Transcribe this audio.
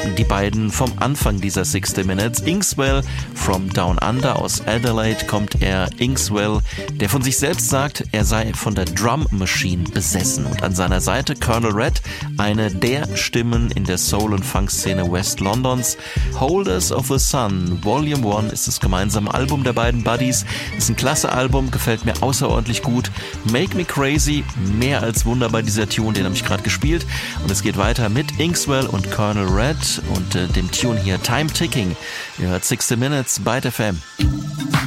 die beiden vom Anfang dieser 60 Minutes. Inkswell from Down Under, aus Adelaide kommt er. Inkswell, der von sich selbst sagt, er sei von der Drum Machine besessen. Und an seiner Seite Colonel Red, eine der Stimmen in der Soul- und Funk-Szene West Londons. Holders of the Sun, Volume 1 ist das gemeinsame Album der beiden Buddies. Ist ein klasse Album, gefällt mir außerordentlich gut. Make Me Crazy, mehr als wunderbar dieser Tune, den habe ich gerade gespielt. Und es geht weiter mit Inkswell und Colonel Red und dem Tune hier Time Ticking. Ihr hört 60 Minutes bei FM.